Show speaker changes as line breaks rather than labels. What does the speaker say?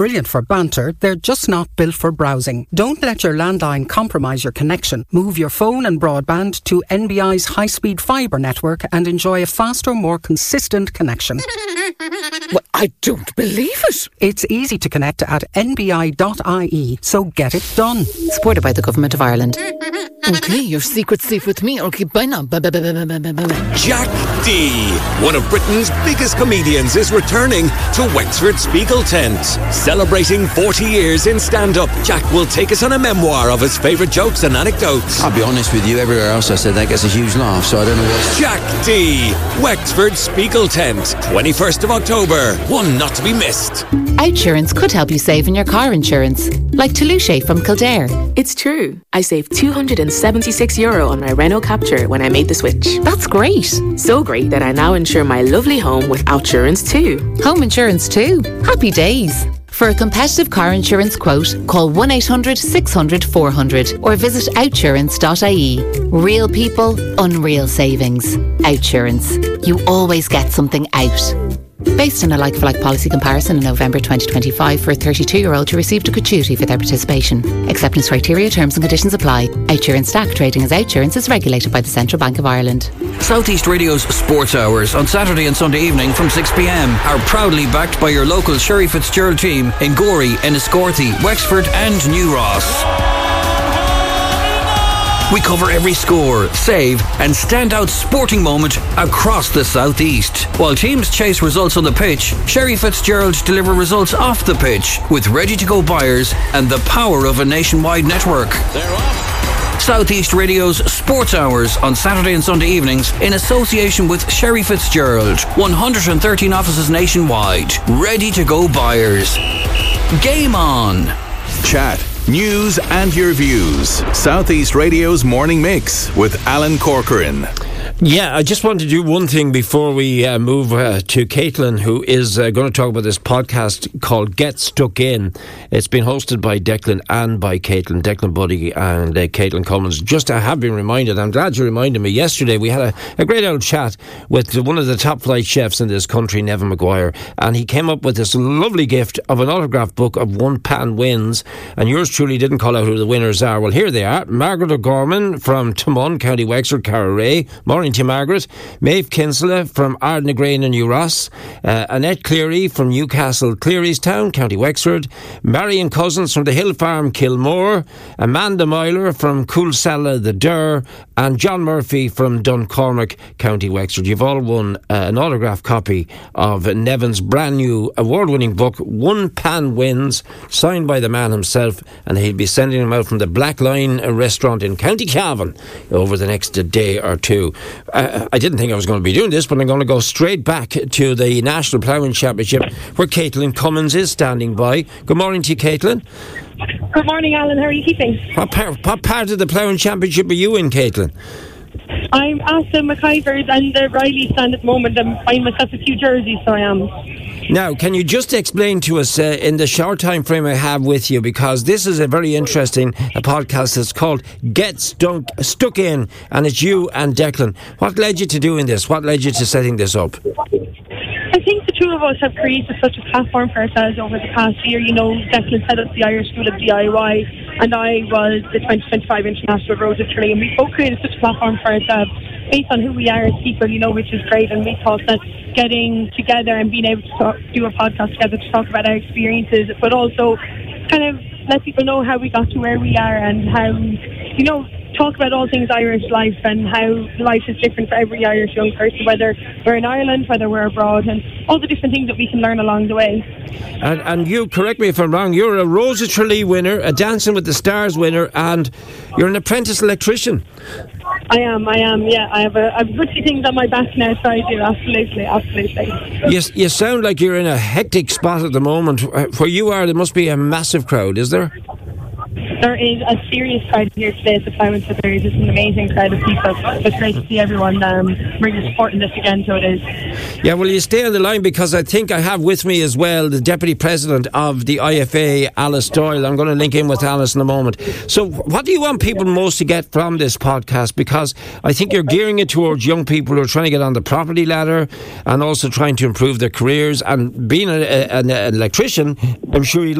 Brilliant for banter, they're just not built for browsing. Don't let your landline compromise your connection. Move your phone and broadband to NBI's high-speed fibre network and enjoy a faster, more consistent connection.
Well, I don't believe it.
It's easy to connect at nbi.ie, so get it done.
Supported by the Government of Ireland.
Okay, your secret's safe with me. Okay, bye now.
Jack D, one of Britain's biggest comedians, is returning to Wexford Spiegel Tent. Celebrating 40 years in stand-up, Jack will take us on a memoir of his favourite jokes and anecdotes.
I'll be honest with you, everywhere else I said that gets a huge laugh, so I don't know what...
Jack D, Wexford Spiegel Tent, 21st of October. One not to be missed.
Outsurance could help you save in your car insurance. Like Toulouse from Kildare.
It's true. I saved €276 on my Renault Captur when I made the switch.
That's great.
So great that I now insure my lovely home with Outsurance too.
Home insurance too. Happy days. For a competitive car insurance quote, call 1-800-600-400 or visit outsurance.ie. Real people, unreal savings. Outsurance. You always get something out. Based on a like-for-like policy comparison in November 2025 for a 32-year-old who received a gratuity for their participation. Acceptance criteria, terms and conditions apply. Outsurance Stack trading as Outsurance is regulated by the Central Bank of Ireland.
South East Radio's Sports Hours on Saturday and Sunday evening from 6pm are proudly backed by your local Sherry Fitzgerald team in Gorey, Enniscorthy, Wexford and New Ross. We cover every score, save and standout sporting moment across the South East. While teams chase results on the pitch, Sherry Fitzgerald deliver results off the pitch with ready-to-go buyers and the power of a nationwide network. They're off. South East Radio's Sports Hours on Saturday and Sunday evenings in association with Sherry Fitzgerald. 113 offices nationwide. Ready-to-go buyers. Game on.
Chat, news and your views. South East Radio's Morning Mix with Alan Corcoran.
Yeah, I just want to do one thing before we move to Caitlin, who is going to talk about this podcast called Get Stuck In. It's been hosted by Declan and by Caitlin, Declan Buddy and Caitlin Cummins. Just I have been reminded, I'm glad you reminded me, yesterday we had a great old chat with one of the top flight chefs in this country, Nevin Maguire, and he came up with this lovely gift of an autograph book of One Pan Wins, and yours truly didn't call out who the winners are. Well, here they are. Margaret O'Gorman from Tumon, County Wexford, Cara Ray. Morning to you, Margaret. Maeve Kinsella from Ardnagrain and New Ross. Annette Cleary from Newcastle, Clearystown, County Wexford. Marion Cousins from the Hill Farm, Kilmore. Amanda Myler from Coolsalla, the Dur. And John Murphy from Duncormac, County Wexford. You've all won an autograph copy of Nevin's brand new award-winning book, One Pan Wins, signed by the man himself, and he'll be sending them out from the Black Line restaurant in County Cavan over the next day or two. I didn't think I was going to be doing this, but I'm going to go straight back to the National Ploughing Championship, where Caitlin Cummins is standing by. Good morning to you, Caitlin.
Good morning, Alan. How are you keeping?
What part of the Ploughing Championship are you in, Caitlin?
I'm at the McIvers and the Riley stand at the moment. I'm buying myself a few jerseys, so I am.
Now, can you just explain to us in the short time frame I have with you, because this is a very interesting podcast that's called Get Stuck In, and it's you and Declan. What led you to doing this? What led you to setting this up?
I think the two of us have created such a platform for ourselves over the past year. You know, Declan set up the Irish School of DIY, and I was the 2025 International Road to Tralee, and we both created such a platform for ourselves based on who we are as people, you know, which is great. And we thought that getting together and being able to do a podcast together to talk about our experiences, but also kind of let people know how we got to where we are and how, you know, talk about all things Irish life and how life is different for every Irish young person, whether we're in Ireland, whether we're abroad, and all the different things that we can learn along the way.
And you, correct me if I'm wrong, you're a Rose of Tralee winner, a Dancing with the Stars winner, and you're an apprentice electrician.
I am, yeah. I have good things on my back now, so I do, absolutely.
You sound like you're in a hectic spot at the moment. Where you are, there must be a massive crowd, is there?
there is a serious crowd here today at the Climate, so there is just an amazing crowd of people. So it's great to see everyone really supporting this again, so it is.
Yeah, well, you stay on the line because I think I have with me as well the Deputy President of the IFA, Alice Doyle. I'm going to link in with Alice in a moment. So what do you want people most to get from this podcast? Because I think you're gearing it towards young people who are trying to get on the property ladder and also trying to improve their careers. And being an electrician, I'm sure you